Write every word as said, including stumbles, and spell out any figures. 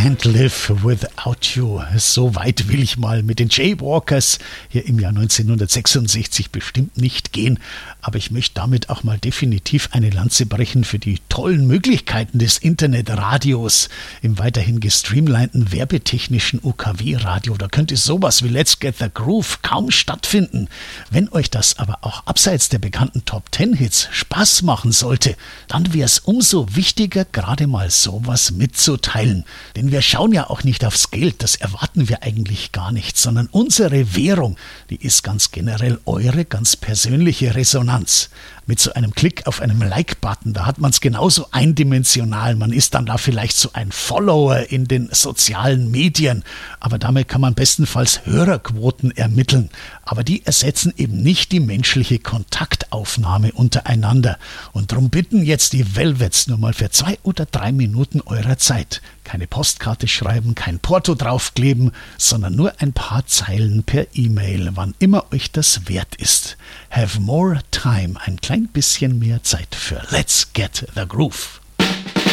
Can't Live Without You. So weit will ich mal mit den Jaywalkers hier im Jahr neunzehnhundertsechsundsechzig bestimmt nicht gehen. Aber ich möchte damit auch mal definitiv eine Lanze brechen für die tollen Möglichkeiten des Internetradios im weiterhin gestreamlinten werbetechnischen U K W-Radio. Da könnte sowas wie Let's Get the Groove kaum stattfinden. Wenn euch das aber auch abseits der bekannten Top Ten Hits Spaß machen sollte, dann wäre es umso wichtiger, gerade mal sowas mitzuteilen. Denn wir schauen ja auch nicht aufs Geld, das erwarten wir eigentlich gar nicht, sondern unsere Währung, die ist ganz generell eure ganz persönliche Resonanz. Mit so einem Klick auf einem Like-Button, da hat man es genauso eindimensional. Man ist dann da vielleicht so ein Follower in den sozialen Medien, aber damit kann man bestenfalls Hörerquoten ermitteln. Aber die ersetzen eben nicht die menschliche Kontaktaufnahme untereinander. Und darum bitten jetzt die Velvets nur mal für zwei oder drei Minuten eurer Zeit. Keine Postkarte schreiben, kein Porto draufkleben, sondern nur ein paar Zeilen per E-Mail, wann immer euch das wert ist. Have more time, ein klein bisschen mehr Zeit für Let's Get the Groove.